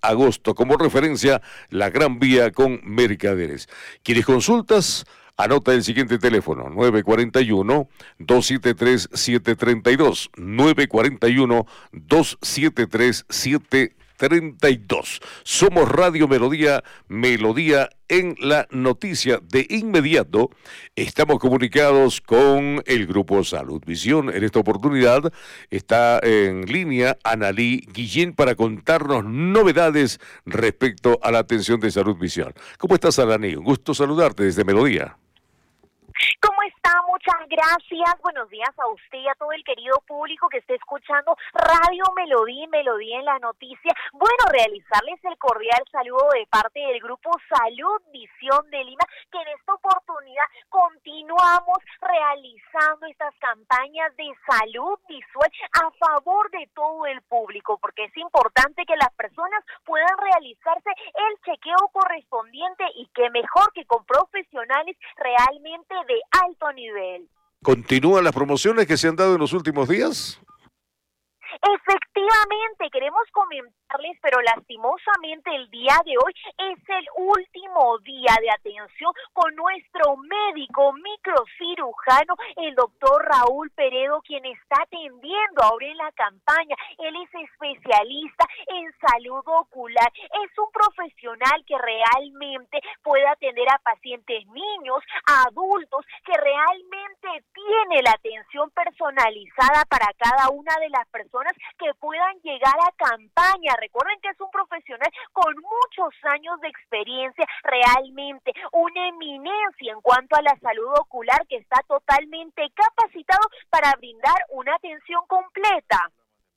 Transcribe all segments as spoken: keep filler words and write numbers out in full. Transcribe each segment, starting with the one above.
agosto. Como referencia, la Gran Vía con Mercaderes. ¿Quieres consultas? Anota el siguiente teléfono, nueve cuatro uno, dos siete tres, siete tres dos, nueve cuatro uno, dos siete tres, siete tres dos. Somos Radio Melodía, Melodía en la noticia. De inmediato estamos comunicados con el Grupo Salud Visión. En esta oportunidad está en línea Analí Guillén para contarnos novedades respecto a la atención de Salud Visión. ¿Cómo estás, Analí? Un gusto saludarte desde Melodía. ¿Cómo está? Muchas gracias. Buenos días a usted y a todo el querido público que esté escuchando Radio Melodía y Melodía en la noticia. Bueno, realizarles el cordial saludo de parte del Grupo Salud Visión de Lima, que en esta oportunidad continuamos realizando estas campañas de salud visual a favor de todo el público, porque es importante que las personas puedan realizarse el chequeo correspondiente y qué mejor que con profesionales realmente de alto nivel. ¿Continúan las promociones que se han dado en los últimos días? Efectivamente, queremos comentarles, pero lastimosamente el día de hoy es el último día de atención con nuestro médico microcirujano, el doctor Raúl Peredo, quien está atendiendo ahora en la campaña. Él es especialista en salud ocular, es un profesional que realmente puede atender a pacientes niños, adultos, que realmente tiene la atención personalizada para cada una de las personas que puedan llegar a campaña. Recuerden que es un profesional con muchos años de experiencia, realmente una eminencia en cuanto a la salud ocular, que está totalmente capacitado para brindar una atención completa.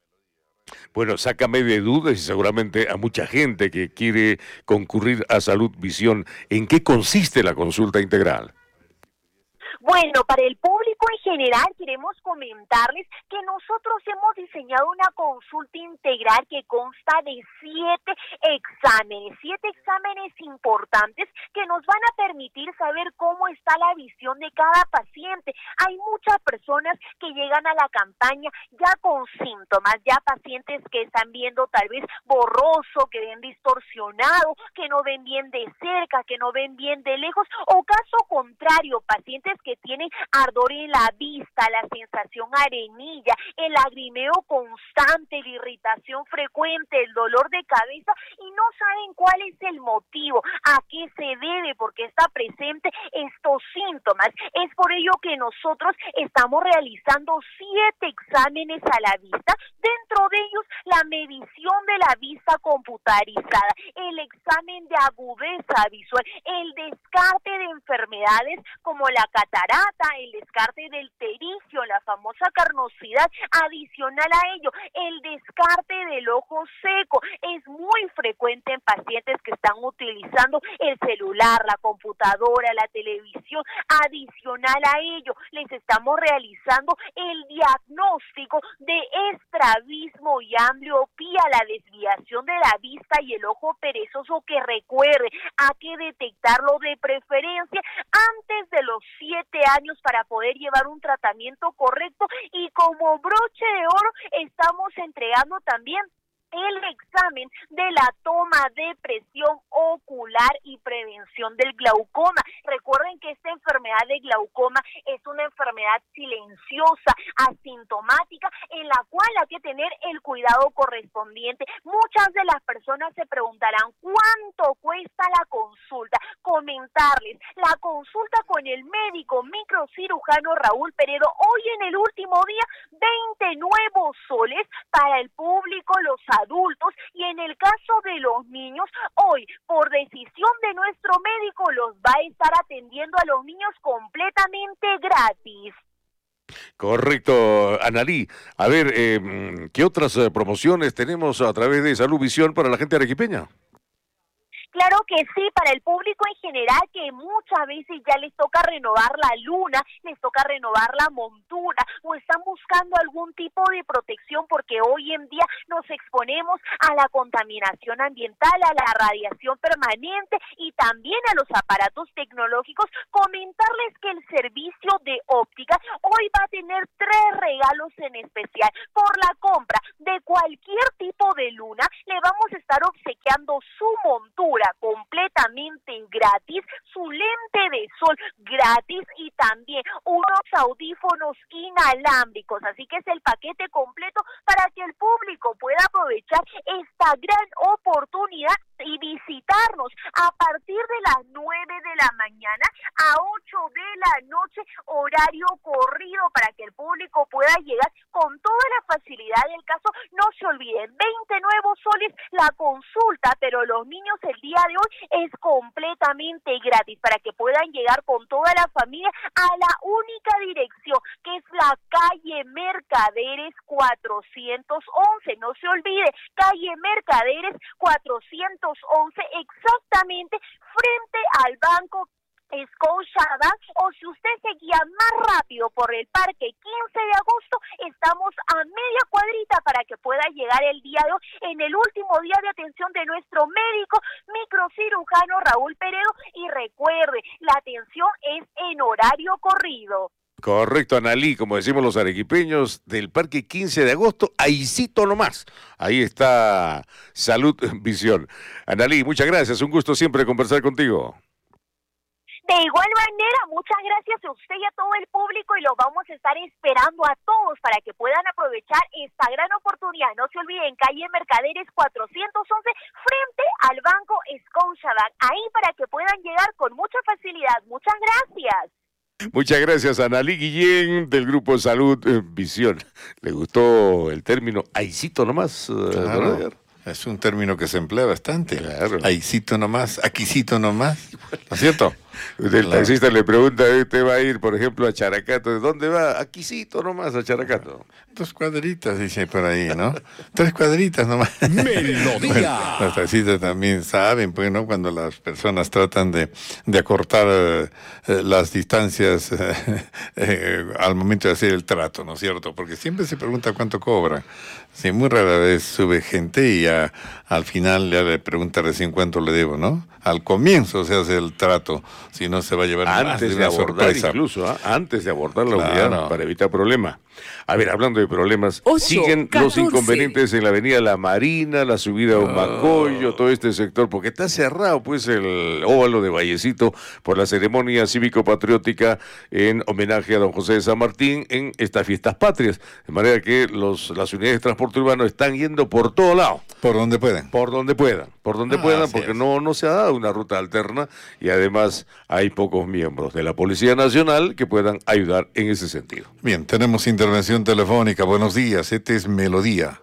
Bueno, sácame de dudas y seguramente a mucha gente que quiere concurrir a Salud Visión. ¿En qué consiste la consulta integral? Bueno, para el público en general queremos comentarles que nosotros hemos diseñado una consulta integral que consta de siete exámenes, siete exámenes importantes que nos van a permitir saber cómo está la visión de cada paciente. Hay muchas personas que llegan a la campaña ya con síntomas, ya pacientes que están viendo tal vez borroso, que ven distorsionado, que no ven bien de cerca, que no ven bien de lejos, o caso contrario, pacientes que tienen ardor en la vista, la sensación arenilla, el lagrimeo constante, la irritación frecuente, el dolor de cabeza, y no saben cuál es el motivo, a qué se debe, porque está presente estos síntomas. Es por ello que nosotros estamos realizando siete exámenes a la vista, dentro de ellos la medición de la vista computarizada, el examen de agudeza visual, el descarte de enfermedades como la catarata, el descarte del tericio, la famosa carnosidad. Adicional a ello, el descarte del ojo seco es muy frecuente en pacientes que están utilizando el celular, la computadora, la televisión. Adicional a ello, les estamos realizando el diagnóstico de estrabismo y ambliopía, la desviación de la vista y el ojo perezoso, que recuerde, hay que detectarlo de preferencia antes de los siete años para poder llevar un tratamiento correcto. Y como broche de oro estamos entregando también el examen de la toma de presión ocular y prevención del glaucoma. Recuerden que esta enfermedad de glaucoma es una enfermedad silenciosa, asintomática, en la cual hay que tener el cuidado correspondiente. Muchas de las personas se preguntarán ¿cuánto cuesta la consulta? Comentarles, la consulta con el médico microcirujano Raúl Peredo, hoy en el último día, veinte nuevos soles para el público, los adultos, y en el caso de los niños, hoy, por decisión de nuestro médico, los va a estar atendiendo a los niños completamente gratis. Correcto, Analí. A ver, eh, ¿qué otras eh, promociones tenemos a través de Salud Visión para la gente arequipeña? Claro que sí, para el público en general, que muchas veces ya les toca renovar la luna, les toca renovar la montura, o están buscando algún tipo de protección, porque hoy en día nos exponemos a la contaminación ambiental, a la radiación permanente y también a los aparatos tecnológicos. Comentarles que el servicio de óptica hoy va a tener tres regalos en especial. Por la compra de cualquier tipo de luna, le vamos a estar obsequiando su montura completamente gratis, su lente de sol gratis y también unos audífonos inalámbricos. Así que es el paquete completo para que el público pueda aprovechar esta gran oportunidad y visitarnos a partir de las nueve de la mañana a ocho de la noche, horario corrido, para que el público pueda llegar con toda la facilidad del caso. No se olviden, veinte nuevos soles la consulta, pero los niños el día de hoy es completamente gratis, para que puedan llegar con toda la familia a la única dirección, que es la calle Mercaderes cuatrocientos once. No se olvide, calle Mercaderes cuatrocientos once, exactamente frente al banco Scotiabank, o si usted se guía más rápido por el parque quince de agosto, estamos a media cuadrita para que pueda llegar el día de hoy, en el último día de atención de nuestro médico microcirujano Raúl Peredo. Y recuerde, la atención es en horario corrido. Correcto, Analí, como decimos los arequipeños, del Parque quince de agosto, ahícito nomás. Ahí está Salud Visión. Analí, muchas gracias, un gusto siempre conversar contigo. De igual manera, muchas gracias a usted y a todo el público, y los vamos a estar esperando a todos para que puedan aprovechar esta gran oportunidad. No se olviden, calle Mercaderes cuatrocientos once, frente al banco Scotiabank, ahí para que puedan llegar con mucha facilidad. Muchas gracias. Muchas gracias, Analí Guillén, del Grupo Salud eh, Visión. ¿Le gustó el término ahícito nomás? Claro, uh, es un término que se emplea bastante. Claro. Ahícito nomás, aquícito nomás, ¿no es cierto? El Claro. taxista le pregunta, ¿usted va a ir, por ejemplo, a Characato? ¿De dónde va? Aquícito nomás, a Characato. Dos cuadritas, dice por ahí, ¿no? Tres cuadritas nomás. Melodía. Bueno, los taxistas también saben, pues, ¿no? Cuando las personas tratan de, de acortar eh, las distancias eh, eh, al momento de hacer el trato, ¿no es cierto? Porque siempre se pregunta cuánto cobran. Sí, muy rara vez sube gente y ya al final ya le pregunta recién cuánto le debo, ¿no? Al comienzo se hace el trato, si no se va a llevar más Antes de de una abordar sorpresa. incluso, ¿ah? antes de abordar la Claro. unidad para evitar problemas. A ver, hablando de problemas, Ocho, siguen catorce. los inconvenientes en la avenida La Marina, la subida a Humacoyo, todo este sector, porque está cerrado pues el óvalo de Vallecito por la ceremonia cívico-patriótica en homenaje a don José de San Martín en estas fiestas patrias. De manera que los, las unidades de transporte urbano están yendo por todo lado. Por donde pueden. Por donde puedan, por donde Ah, puedan, así porque es. no, no se ha dado una ruta alterna y además hay pocos miembros de la Policía Nacional que puedan ayudar en ese sentido. Bien, tenemos intervención telefónica. Buenos días, este es Melodía.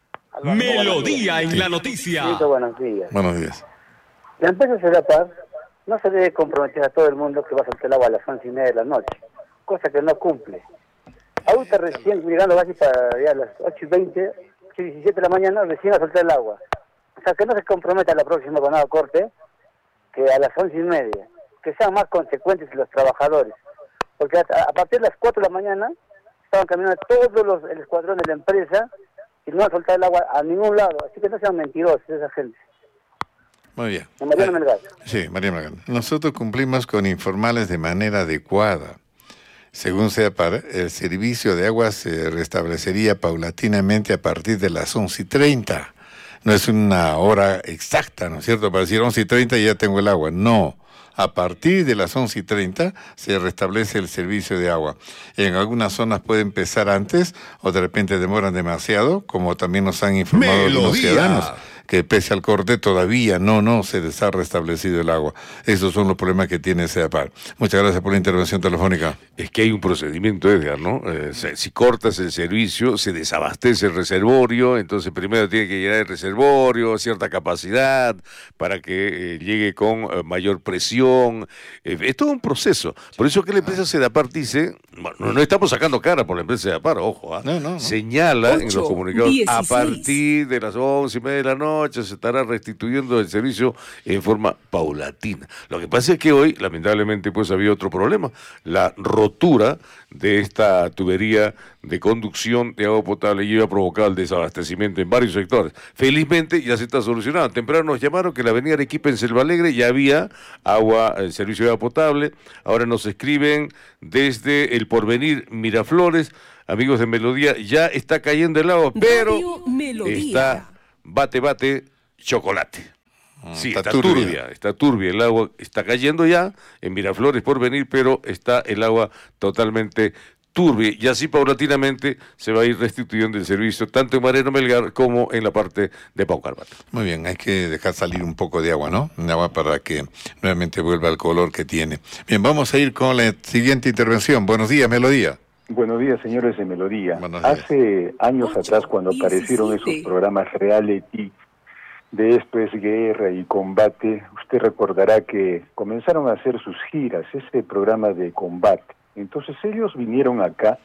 Melodía en la noticia. Listo, buenos días. Buenos días. La empresa Sedapar no se debe comprometer a todo el mundo que va a soltar el agua a las once y media de la noche, cosa que no cumple. Ahorita recién llegando casi para ya a las ocho y veinte, ocho y diecisiete de la mañana, recién a soltar el agua. O sea, que no se comprometa a la próxima jornada de corte, que a las once y media, que sean más consecuentes los trabajadores. Porque a, a partir de las cuatro de la mañana estaban caminando todos los el escuadrón de la empresa y no han soltado el agua a ningún lado. Así que no sean mentirosos esa gente. Muy bien. Mariano Melgar. Sí, María Melgar. Nosotros cumplimos con informarles de manera adecuada. Según SEAPAR, el servicio de agua se restablecería paulatinamente a partir de las once y treinta. No es una hora exacta, ¿no es cierto? Para decir once y treinta ya tengo el agua. No. A partir de las once y treinta se restablece el servicio de agua. En algunas zonas puede empezar antes o de repente demoran demasiado, como también nos han informado algunos Melodía. ciudadanos, que pese al corte todavía no, no se les ha restablecido el agua. Esos son los problemas que tiene SEAPAR. Muchas gracias por la intervención telefónica. Es que hay un procedimiento, Edgar, ¿no? Eh, se- si cortas el servicio, se desabastece el reservorio, entonces primero tiene que llenar el reservorio, cierta capacidad, para que eh, llegue con eh, mayor presión. Eh, es todo un proceso. Por eso que la empresa Sedapar dice, bueno, no, no estamos sacando cara por la empresa Sedapar, ojo, ¿ah? No, no, no. Señala en Ocho, los comunicados a dieciséis. partir de las once y media de la noche, noche, se estará restituyendo el servicio en forma paulatina. Lo que pasa es que hoy, lamentablemente, pues había otro problema, la rotura de esta tubería de conducción de agua potable iba a provocar el desabastecimiento en varios sectores. Felizmente ya se está solucionando. Temprano nos llamaron que en la avenida Arequipa en Selva Alegre ya había agua, el servicio de agua potable. Ahora nos escriben desde el Porvenir Miraflores, amigos de Melodía, ya está cayendo el agua, pero está bate bate chocolate. Sí, está, está turbia. turbia, está turbia, el agua está cayendo ya en Miraflores Porvenir, pero está el agua totalmente turbia y así paulatinamente se va a ir restituyendo el servicio tanto en Mariano Melgar como en la parte de Paucarpata. Muy bien, hay que dejar salir un poco de agua, ¿no? De agua para que nuevamente vuelva al color que tiene. Bien, vamos a ir con la siguiente intervención. Buenos días, Melodía. Buenos días, señores de Melodía. Hace años Ocho, atrás, cuando diecisiete. Aparecieron esos programas reality de Esto es Guerra y Combate, usted recordará que comenzaron a hacer sus giras, ese programa de combate. Entonces ellos vinieron acá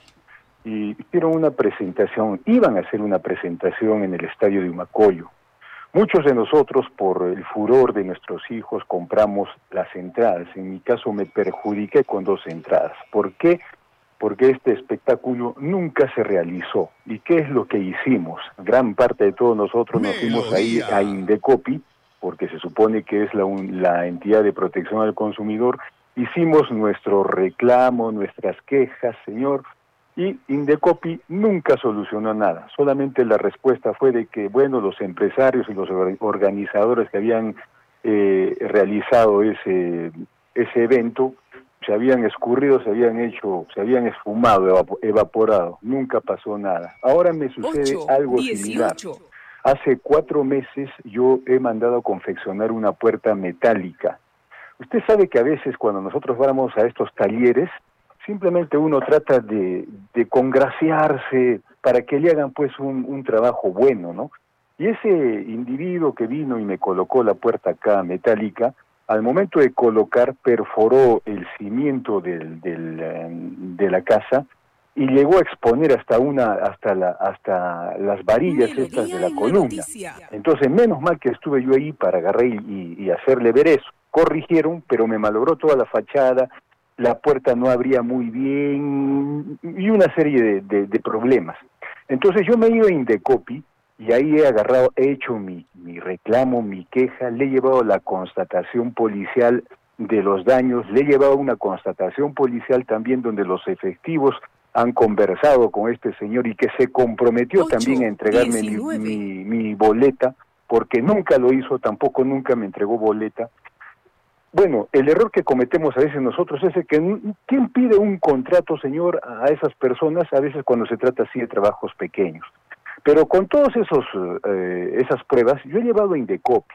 y hicieron una presentación, iban a hacer una presentación en el estadio de Humacoyo. Muchos de nosotros, por el furor de nuestros hijos, compramos las entradas. En mi caso me perjudiqué con dos entradas. ¿Por qué? Porque este espectáculo nunca se realizó. ¿Y qué es lo que hicimos? Gran parte de todos nosotros nos fuimos ahí a Indecopi, porque se supone que es la, un, la entidad de protección al consumidor. Hicimos nuestro reclamo, nuestras quejas, señor, y Indecopi nunca solucionó nada. Solamente la respuesta fue de que, bueno, los empresarios y los organizadores que habían eh, realizado ese, ese evento se habían escurrido, se habían hecho, se habían esfumado, evaporado. Nunca pasó nada. Ahora me sucede ocho, algo similar. Hace cuatro meses yo he mandado a confeccionar una puerta metálica. Usted sabe que a veces cuando nosotros vamos a estos talleres, simplemente uno trata de, de congraciarse para que le hagan pues un, un trabajo bueno, ¿no? Y ese individuo que vino y me colocó la puerta acá metálica, al momento de colocar perforó el cimiento del, del, de la casa y llegó a exponer hasta una hasta la hasta las varillas Melodía estas de la columna. Entonces menos mal que estuve yo ahí para agarrar y, y hacerle ver eso. Corrigieron, pero me malogró toda la fachada, la puerta no abría muy bien y una serie de, de, de problemas. Entonces yo me he ido a Indecopi y ahí he agarrado, he hecho mi, mi reclamo, mi queja, le he llevado la constatación policial de los daños, le he llevado una constatación policial también donde los efectivos han conversado con este señor y que se comprometió ocho, también a entregarme mi, mi, mi boleta, porque nunca lo hizo, tampoco nunca me entregó boleta. Bueno, el error que cometemos a veces nosotros es el que, ¿quién pide un contrato, señor, a esas personas? A veces cuando se trata así de trabajos pequeños. Pero con todas esos eh, esas pruebas, yo he llevado a Indecopi.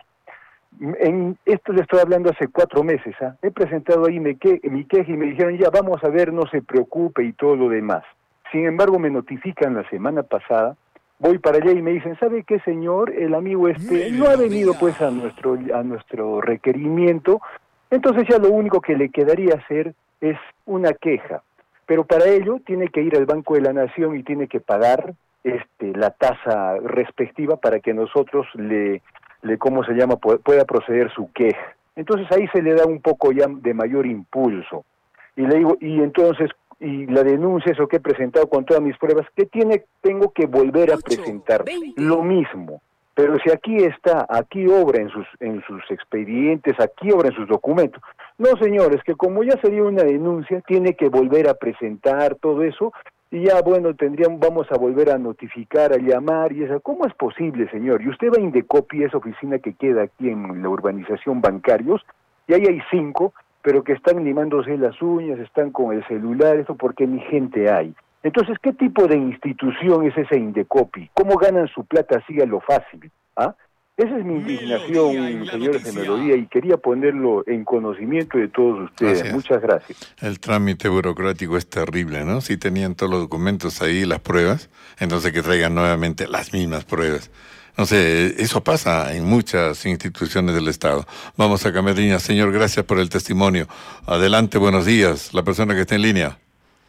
En esto le estoy hablando hace cuatro meses, ¿eh? He presentado ahí mi, que, mi queja y me dijeron, ya vamos a ver, no se preocupe y todo lo demás. Sin embargo, me notifican la semana pasada, voy para allá y me dicen, ¿sabe qué, señor? El amigo este no ha venido pues a nuestro, a nuestro requerimiento, entonces ya lo único que le quedaría hacer es una queja. Pero para ello tiene que ir al Banco de la Nación y tiene que pagar este la tasa respectiva para que nosotros le, le ¿cómo se llama?, pueda proceder su queja. Entonces ahí se le da un poco ya de mayor impulso. Y le digo, y entonces, y la denuncia, eso que he presentado con todas mis pruebas, ¿qué tiene? Tengo que volver a presentar lo mismo. Pero si aquí está, aquí obra en sus en sus expedientes, aquí obra en sus documentos. No, señores, que como ya sería una denuncia, tiene que volver a presentar todo eso, y ya, bueno, tendríamos, vamos a volver a notificar, a llamar, y eso. ¿Cómo es posible, señor? Y usted va a Indecopi, esa oficina que queda aquí en la urbanización Bancarios, y ahí hay cinco, pero que están limándose las uñas, están con el celular, eso porque ni gente hay. Entonces, ¿qué tipo de institución es esa Indecopi? ¿Cómo ganan su plata así a lo fácil? ¿Ah? Esa es mi indignación, señores de Melodía, y quería ponerlo en conocimiento de todos ustedes. Gracias. Muchas gracias. El trámite burocrático es terrible, ¿no? Si tenían todos los documentos ahí, las pruebas, entonces que traigan nuevamente las mismas pruebas. No sé, eso pasa en muchas instituciones del Estado. Vamos a cambiar de línea. Señor, gracias por el testimonio. Adelante, buenos días. La persona que está en línea.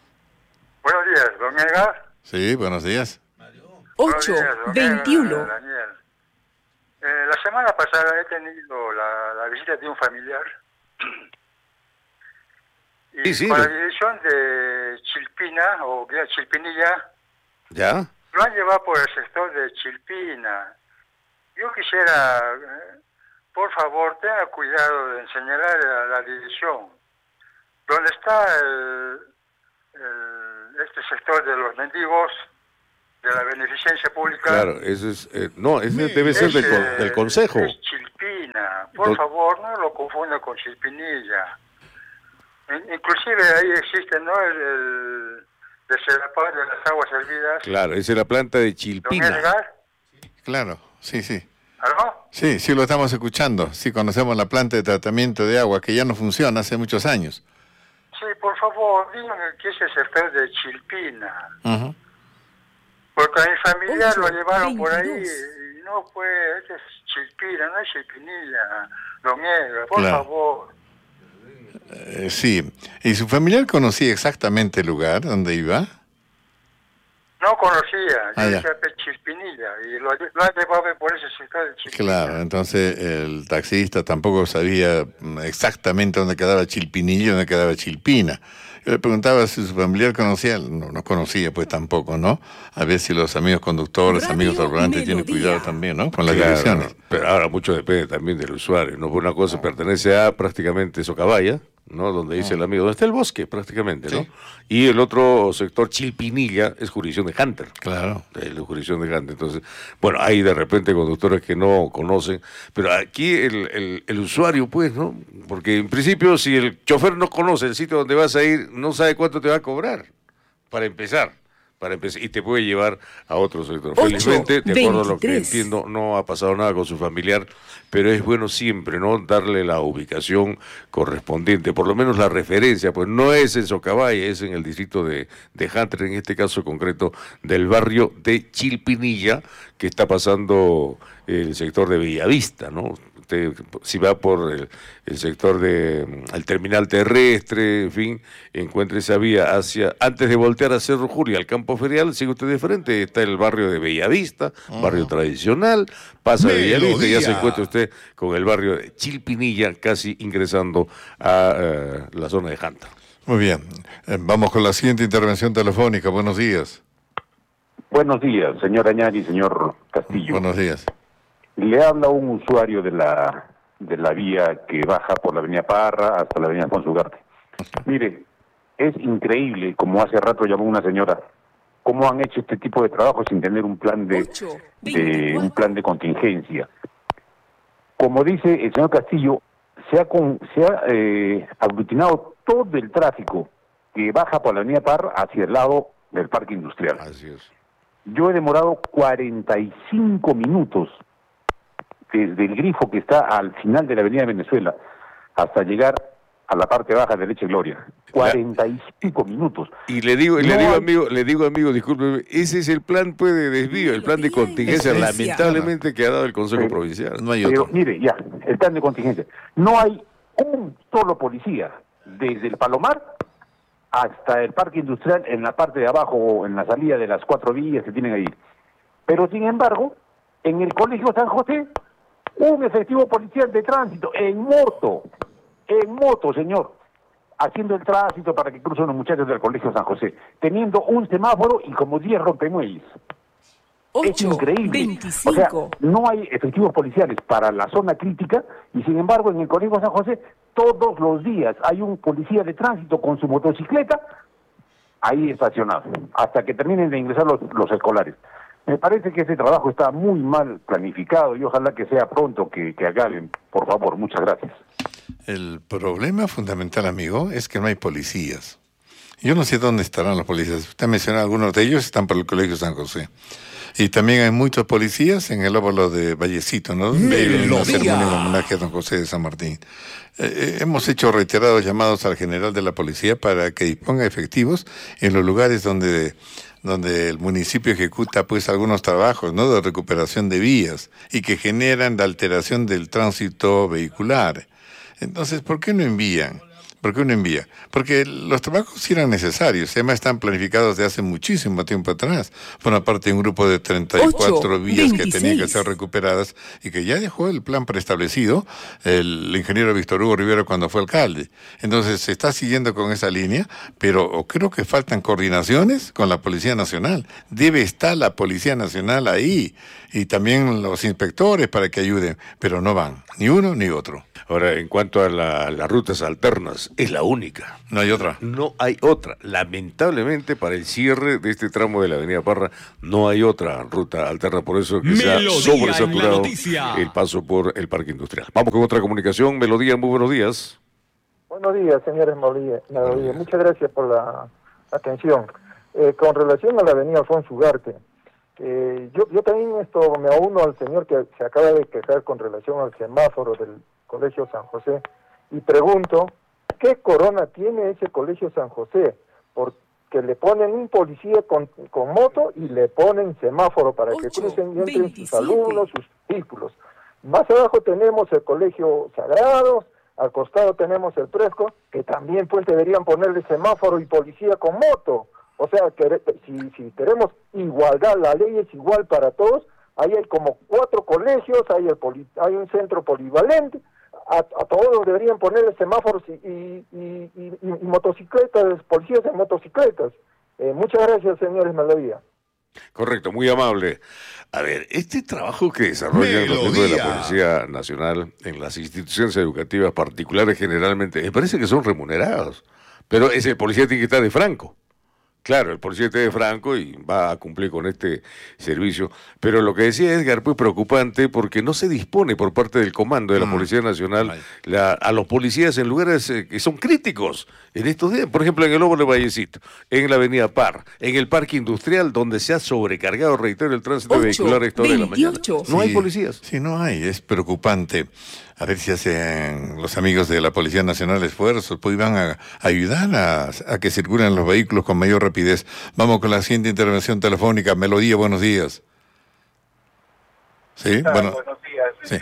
Buenos días, don Edgar. Sí, buenos días. ocho veintiuno. Daniel. Eh, la semana pasada he tenido la, la visita de un familiar y sí, sí, con lo... la dirección de Chilpina o de Chilpinilla. ¿Ya? Lo han llevado por el sector de Chilpina. Yo quisiera, eh, por favor, tenga cuidado de señalar la, la dirección. ¿Dónde está el, el, este sector de los mendigos, de la beneficencia pública? Claro, eso es... Eh, no, ese debe ser del, Ese, del consejo. Es Chilpina. Por Don... favor, no lo confunda con Chilpinilla. In, inclusive ahí existe, ¿no?, el... el deserapar de las aguas hervidas. Claro, esa es la planta de Chilpina. ¿Don Edgar? Claro, sí, sí. ¿Aló? Sí, sí lo estamos escuchando. Sí, conocemos la planta de tratamiento de agua que ya no funciona hace muchos años. Sí, por favor, díganme que ese sector de Chilpina. Uh-huh. Porque a mi familiar ocho, lo llevaron veintidós. Por ahí y no fue, este es Chilpina, no es Chilpinilla, Don Edgar, por claro. favor. Eh, sí. ¿Y su familiar conocía exactamente el lugar donde iba? No conocía, ah, yo decía Chilpinilla y lo, lo han llevado por ese sector de Chilpinilla. Claro, entonces el taxista tampoco sabía exactamente dónde quedaba Chilpinilla y dónde quedaba Chilpina. Yo le preguntaba si su familiar conocía, no, no conocía pues tampoco, ¿no? A ver si los amigos conductores, Radio amigos del volante tienen cuidado también, ¿no? Con las claro, direcciones. Pero ahora mucho depende también del usuario, ¿no? Por una cosa pertenece a prácticamente Socabaya, ¿no? Donde dice el amigo, donde está el bosque prácticamente, ¿no? Sí. Y el otro sector, Chilpinilla, es jurisdicción de Hunter. Claro. Es la jurisdicción de Hunter. Entonces, bueno, hay de repente conductores que no conocen, pero aquí el, el, el usuario, pues, ¿no? Porque en principio, si el chofer no conoce el sitio donde vas a ir, no sabe cuánto te va a cobrar, para empezar. Para empezar, y te puede llevar a otro sector. ocho, Felizmente, de acuerdo veintitrés. A lo que entiendo, no ha pasado nada con su familiar, pero es bueno siempre, ¿no?, darle la ubicación correspondiente, por lo menos la referencia, pues no es en Socabaya, es en el distrito de, de Hunter, en este caso concreto, del barrio de Chilpinilla, que está pasando el sector de Bellavista, ¿no? Usted, si va por el, el sector de el terminal terrestre, en fin, encuentre esa vía hacia, antes de voltear a Cerro Juria, al campo ferial, sigue usted de frente, está el barrio de Bellavista, uh-huh. barrio tradicional, pasa de Bellavista y ya se encuentra usted con el barrio de Chilpinilla, casi ingresando a uh, la zona de Hunter. Muy bien, eh, vamos con la siguiente intervención telefónica. Buenos días. Buenos días, señor Añari, señor Castillo. Buenos días. Le habla un usuario de la de la vía que baja por la avenida Parra hasta la avenida Alfonso Ugarte. Mire, es increíble, como hace rato llamó una señora, cómo han hecho este tipo de trabajo sin tener un plan de, de un plan de contingencia. Como dice el señor Castillo, se ha, con, se ha eh, aglutinado todo el tráfico que baja por la avenida Parra hacia el lado del parque industrial. Así es. Yo he demorado cuarenta y cinco minutos desde el grifo que está al final de la avenida Venezuela hasta llegar a la parte baja de Leche Gloria. cuarenta y cinco minutos. Y le digo, no, le digo amigo, le digo amigo, discúlpeme, ese es el plan pues, de desvío, el plan de contingencia, lamentablemente que ha dado el Consejo pero, Provincial. No hay otro. Pero mire, ya, el plan de contingencia. No hay un solo policía desde el Palomar hasta el parque industrial en la parte de abajo, en la salida de las cuatro vías que tienen ahí. Pero sin embargo, en el Colegio San José, un efectivo policial de tránsito en moto, en moto, señor, haciendo el tránsito para que crucen los muchachos del Colegio San José, teniendo un semáforo y como diez rompemuelles. Es increíble. veinticinco. O sea, no hay efectivos policiales para la zona crítica y sin embargo en el Colegio San José todos los días hay un policía de tránsito con su motocicleta ahí estacionado, hasta que terminen de ingresar los, los escolares. Me parece que ese trabajo está muy mal planificado y ojalá que sea pronto que, que acaben. Por favor, muchas gracias. El problema fundamental, amigo, es que no hay policías. Yo no sé dónde estarán los policías. Usted mencionó algunos de ellos, están por el Colegio San José. Y también hay muchos policías en el óvalo de Vallecito, ¿no? Donde hay una ceremonia en homenaje a don José de San Martín. Eh, hemos hecho reiterados llamados al general de la policía para que disponga efectivos en los lugares donde... donde el municipio ejecuta pues algunos trabajos, ¿no?, de recuperación de vías y que generan la alteración del tránsito vehicular. Entonces, ¿por qué no envían ¿Por qué uno envía? Porque los trabajos sí eran necesarios, además están planificados de hace muchísimo tiempo atrás. Por una parte, un grupo de treinta y cuatro vías que tenían que ser recuperadas y que ya dejó el plan preestablecido el ingeniero Víctor Hugo Rivera cuando fue alcalde. Entonces, se está siguiendo con esa línea, pero creo que faltan coordinaciones con la Policía Nacional. Debe estar la Policía Nacional ahí y también los inspectores para que ayuden, pero no van, ni uno ni otro. Ahora, en cuanto a la, las rutas alternas, es la única. No hay otra. No hay otra. Lamentablemente, para el cierre de este tramo de la avenida Parra, no hay otra ruta alterna. Por eso que se ha sobresaturado el paso por el Parque Industrial. Vamos con otra comunicación. Melodía, muy buenos días. Buenos días, señores Melodía. Melodía. Muchas gracias por la atención. Eh, con relación a la avenida Alfonso Ugarte, eh, yo, yo también esto me uno al señor que se acaba de quejar con relación al semáforo del Colegio San José, y pregunto, ¿qué corona tiene ese Colegio San José? Porque le ponen un policía con, con moto y le ponen semáforo para que crucen y entren sus alumnos, sus discípulos. Más abajo tenemos el Colegio Sagrado, al costado tenemos el Presco, que también pues deberían ponerle semáforo y policía con moto. O sea, que si, si queremos igualdad, la ley es igual para todos. Ahí hay como cuatro colegios, hay, el poli, hay un centro polivalente, a, a todos deberían ponerle semáforos y, y, y, y, y motocicletas, policías en motocicletas. Eh, muchas gracias, señores Melodía. Correcto, muy amable. A ver, este trabajo que desarrolla el gobierno de la Policía Nacional en las instituciones educativas particulares generalmente, me parece que son remunerados, pero ese policía tiene que estar de franco. Claro, el policía está de franco y va a cumplir con este servicio. Pero lo que decía Edgar, pues preocupante, porque no se dispone por parte del comando de la mm. Policía Nacional la, a los policías en lugares eh, que son críticos en estos días. Por ejemplo, en el Óvalo de Vallecito, en la avenida Par, en el Parque Industrial, donde se ha sobrecargado, reitero, el tránsito ocho, vehicular a esta hora de la mañana. No sí, hay policías. Sí, no hay, es preocupante. A ver si hacen los amigos de la Policía Nacional esfuerzos, pues van a ayudar a, a que circulen los vehículos con mayor rapidez. Vamos con la siguiente intervención telefónica. Melodía, buenos días. Sí, ah, bueno. Buenos días, sí.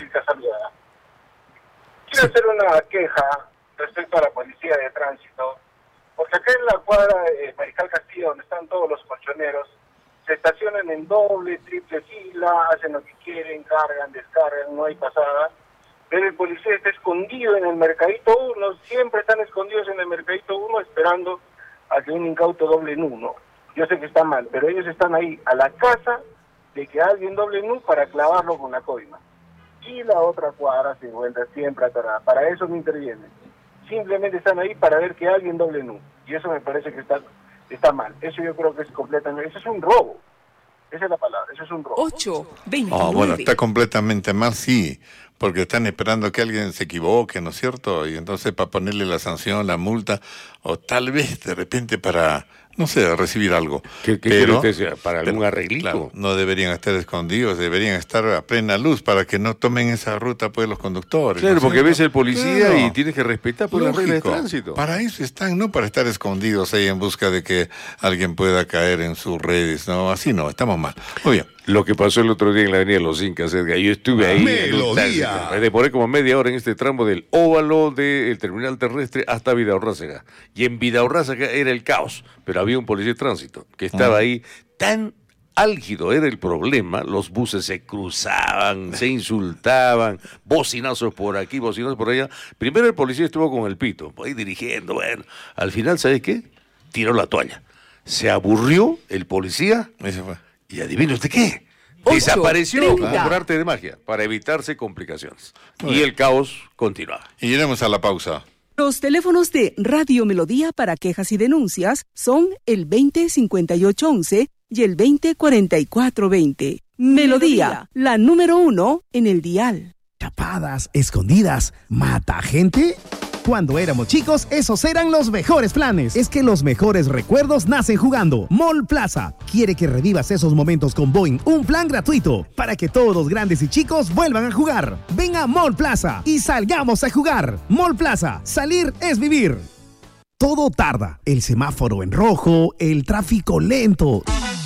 Quiero sí. hacer una queja respecto a la Policía de Tránsito, porque acá en la cuadra de Mariscal Castillo, donde están todos los colchoneros, se estacionan en doble, triple fila, hacen lo que quieren, cargan, descargan, no hay pasada. Pero el policía está escondido en el Mercadito uno, siempre están escondidos en el Mercadito uno esperando a que un incauto doble en uno. Yo sé que está mal, pero ellos están ahí a la casa de que alguien doble en uno para clavarlo con la coima. Y la otra cuadra se encuentra siempre atorada. Para eso no intervienen. Simplemente están ahí para ver que alguien doble en uno. Y eso me parece que está, está mal. Eso yo creo que es completamente... Eso es un robo. Esa es la palabra, eso es un robo. ocho, veintinueve. Oh, bueno, está completamente mal, sí, porque están esperando que alguien se equivoque, ¿no es cierto? Y entonces para ponerle la sanción, la multa, o tal vez de repente para, no sé, recibir algo. ¿Qué, qué pero, quiere usted? ¿Para algún pero, arreglito? Claro, no deberían estar escondidos, deberían estar a plena luz para que no tomen esa ruta pues los conductores. Claro, ¿no porque ves el policía claro. y tienes que respetar por las reglas de tránsito. Para eso están, no para estar escondidos ahí en busca de que alguien pueda caer en sus redes, no, así no, estamos mal. Muy bien. Lo que pasó el otro día en la avenida Los Incas, Edgar, yo estuve ahí. Melodía. Me demoré como media hora en este tramo del óvalo del terminal terrestre hasta Vidaurrázaga. Y en Vidaurrázaga era el caos, pero había un policía de tránsito que estaba uh-huh. ahí tan álgido era el problema, los buses se cruzaban, se insultaban, bocinazos por aquí, bocinazos por allá. Primero el policía estuvo con el pito, ahí dirigiendo, bueno, al final, ¿sabes qué? Tiró la toalla. Se aburrió el policía. Ese fue. Y adivine usted qué, desapareció por arte de magia para evitarse complicaciones. Muy y bien. El caos continuaba. Y iremos a la pausa. Los teléfonos de Radio Melodía para quejas y denuncias son el veinte cincuenta y ocho once y el veinte cuarenta y cuatro veinte. Melodía, la número uno en el dial. Chapadas, escondidas, mata gente. Cuando éramos chicos, esos eran los mejores planes. Es que los mejores recuerdos nacen jugando. Mall Plaza quiere que revivas esos momentos con Boeing. Un plan gratuito para que todos grandes y chicos vuelvan a jugar. Ven a Mall Plaza y salgamos a jugar. Mall Plaza, salir es vivir. Todo tarda. El semáforo en rojo, el tráfico lento.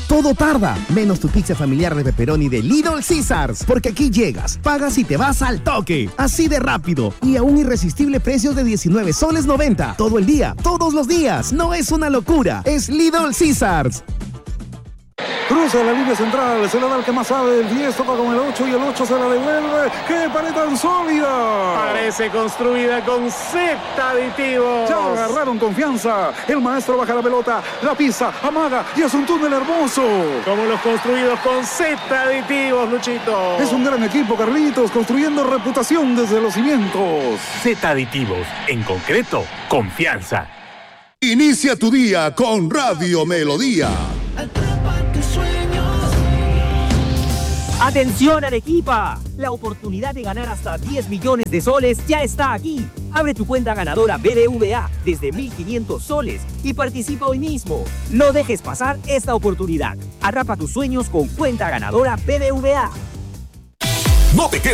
todo tarda, menos tu pizza familiar de pepperoni de Little Caesars, porque aquí llegas, pagas y te vas al toque, así de rápido y a un irresistible precio de diecinueve soles noventa, todo el día, todos los días. No es una locura, es Little Caesars. Cruza la línea central, se la da el que más sabe, el diez toca con el ocho y el ocho se la devuelve. ¡Qué pared tan sólida! Parece construida con Z aditivos. Ya agarraron confianza. El maestro baja la pelota, la pisa, amaga y es un túnel hermoso. Como los construidos con Z aditivos, Luchito. Es un gran equipo, Carlitos, construyendo reputación desde los cimientos. Z aditivos, en concreto, confianza. Inicia tu día con Radio Melodía. ¡Atención, Arequipa! La oportunidad de ganar hasta diez millones de soles ya está aquí. Abre tu cuenta ganadora B B V A desde mil quinientos soles y participa hoy mismo. No dejes pasar esta oportunidad. Atrapa tus sueños con cuenta ganadora B B V A. No te quedes